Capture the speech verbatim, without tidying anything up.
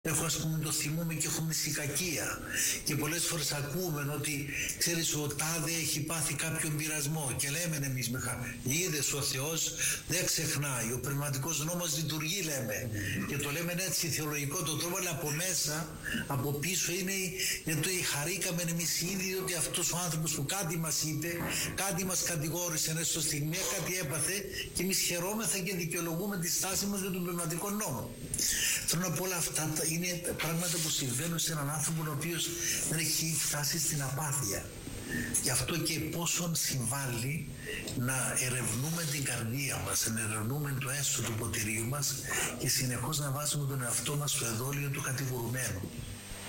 Έχω, ας πούμε, το θυμούμε και έχουμε σικακία. Και πολλές φορές ακούμε ότι, ξέρεις, ο τάδε έχει πάθει κάποιον πειρασμό. Και λέμε εμείς με χα... είδες, ο Θεός δεν ξεχνάει. Ο πνευματικός νόμος λειτουργεί, λέμε. Και το λέμε έτσι θεολογικό το τρόπο, αλλά από μέσα, από πίσω είναι γιατί χαρήκαμε εμείς ήδη ότι αυτός ο άνθρωπος που κάτι μας είπε, κάτι μας κατηγόρησε, έστω στιγμία κάτι έπαθε και εμείς χαιρόμεθα και δικαιολογούμε τη στάση μας για τον πνευματικό νόμο. Θέλω να πω, όλα αυτά είναι πράγματα που συμβαίνουν σε έναν άνθρωπο ο οποίος δεν έχει φτάσει στην απάθεια. Γι' αυτό και πόσον συμβάλλει να ερευνούμε την καρδία μας, να ερευνούμε το έστω του ποτηρίου μας και συνεχώς να βάζουμε τον εαυτό μας στο εδόλιο του κατηγορουμένου.